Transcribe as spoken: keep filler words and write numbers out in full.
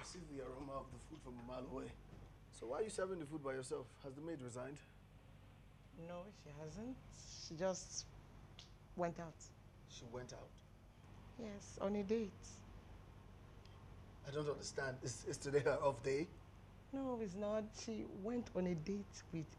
perceive the aroma of the food from a mile away. So why are you serving the food by yourself? Has the maid resigned? No, she hasn't. She just went out. She went out? Yes, on a date. I don't understand. Is, is today her off day? No, it's not. She went on a date with